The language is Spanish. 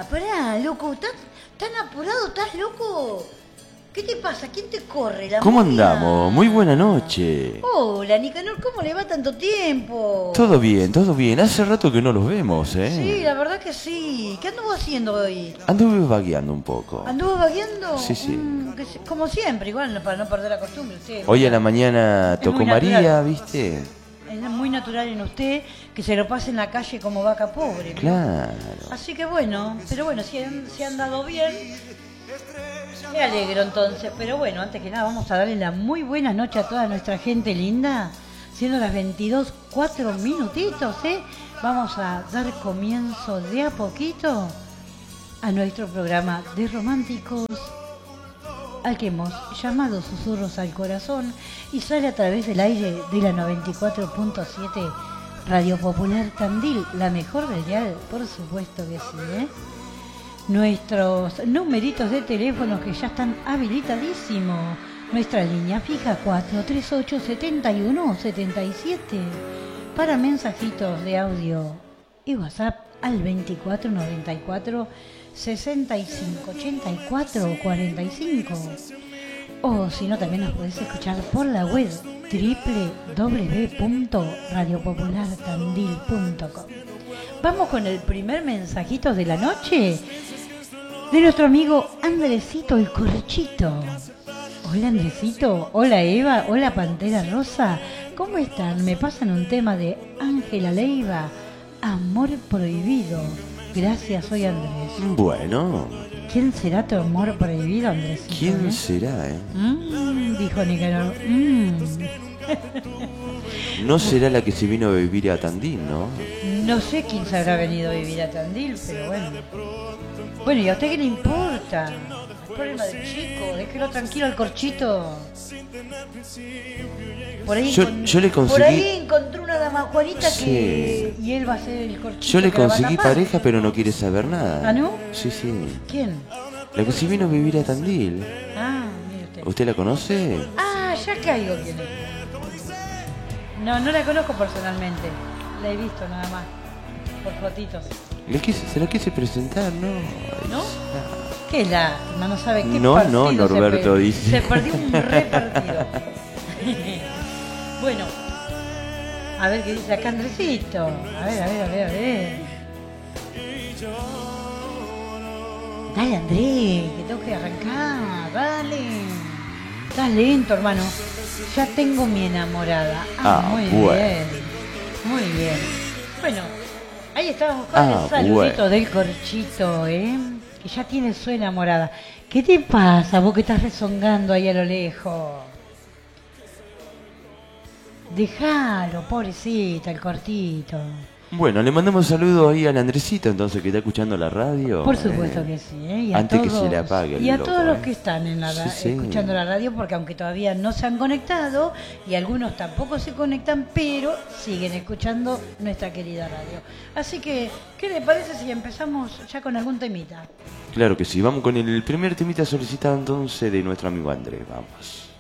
pará, loco. ¿Estás tan apurado? ¿Estás loco? ¿Qué te pasa? ¿Quién te corre? ¿La ¿Cómo momia? andamos? Muy buena noche. Hola, Nicanor, ¿cómo le va tanto tiempo? Todo bien, todo bien. Hace rato que no los vemos, ¿eh? Sí, la verdad que sí. ¿Qué anduvo haciendo hoy? Anduve vagueando un poco. ¿Anduvo vagueando? Sí, sí. Como siempre, igual, para no perder la costumbre. Sí, Hoy a la mañana Es tocó muy natural. María, ¿viste? Es muy natural en usted que se lo pase en la calle como vaca pobre, ¿no? Claro. Así que bueno, pero bueno, si han dado bien, me alegro entonces. Pero bueno, antes que nada vamos a darle la muy buena noche a toda nuestra gente linda. Siendo las 22, 4 minutitos, ¿eh? Vamos a dar comienzo de a poquito a nuestro programa de románticos, al que hemos llamado Susurros al Corazón, y sale a través del aire de la 94.7 Radio Popular Tandil, la mejor del dial, por supuesto que sí, ¿eh? Nuestros numeritos de teléfono que ya están habilitadísimos. Nuestra línea fija 438-7177 para mensajitos de audio y WhatsApp al 2494 6584 45. O si no, también nos podés escuchar por la web www.radiopopulartandil.com. Vamos con el primer mensajito de la noche de nuestro amigo Andresito el Corchito. Hola Andresito, hola Eva, hola Pantera Rosa, ¿cómo están? Me pasan un tema de Ángela Leiva, Amor Prohibido. Gracias, soy Andrés. Bueno, ¿Quién será tu amor prohibido, Andresito? ¿quién será, eh? Dijo Nicanor. No será la que se vino a vivir a Tandil, ¿no? No sé quién se habrá venido a vivir a Tandil, pero bueno. Bueno, ¿y a usted qué le importa? El problema del chico, déjelo tranquilo al Corchito. Por ahí, Yo le conseguí... por ahí encontró una dama Juanita Sí. que... Y él va a ser el Corchito. Yo le que la va a conseguí tapar. pareja, pero no quiere saber nada. ¿Ah, no? Sí, sí. ¿Quién? La que se vino a vivir a Tandil. Ah, mire usted. ¿Usted la conoce? Ah, ya caigo quién es. No, no la conozco personalmente. La he visto nada más. Por fotitos. Se la quise presentar, ¿no? ¿No? Qué lástima, no sabe qué No, partido no, Norberto se dice. Se perdió un repartido. Bueno, a ver qué dice acá Andresito. A ver. Dale Andrés, que tengo que arrancar, dale. Estás lento, hermano. Ya tengo mi enamorada. Muy bueno. bien. Muy bien. Bueno, ahí estábamos con el saludito del Corchito, ¿eh? Que ya tiene su enamorada. ¿Qué te pasa, vos que estás rezongando ahí a lo lejos? Déjalo, pobrecita, el cortito. Bueno, le mandamos saludos ahí al Andresito, entonces, que está escuchando la radio. Por supuesto que sí, ¿eh? Y a Antes que todos, se le apague el y a loco, todos los ¿eh? que están en la Sí, sí. escuchando la radio, porque aunque todavía no se han conectado y algunos tampoco se conectan, pero siguen escuchando nuestra querida radio. Así que, ¿qué le parece si empezamos ya con algún temita? Claro que sí, vamos con el primer temita solicitado entonces de nuestro amigo Andrés, vamos.